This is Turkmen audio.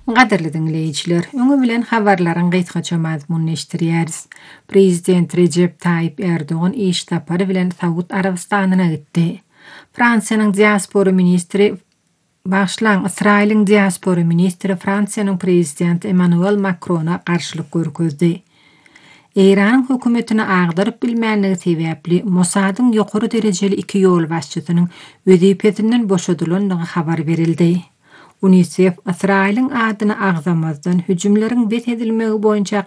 Gaderli dinleyijiler, öňe bilen habarlaryň gaýtgaça mazmunny eşdirýäris. Prezident Recep Tayyip Erdoğan iş tapary bilen Saud Arabistanyna gitdi. Fransiýanyň diaspora ministri Başlaň Israýlyň diaspora ministri Fransiýanyň prezidenti Emmanuel Macrona garşylyk görkezdi. Eýranyň hökümetini agdaryp bilmänligi sebäpli Mossadyň ýokary derejeli iki ýol başçysynyň wezipetinden boşadylandygy habar berildi. UNICEF Israýlyň adyny agzamazdan hüjümleriň bet edilmegi boýunça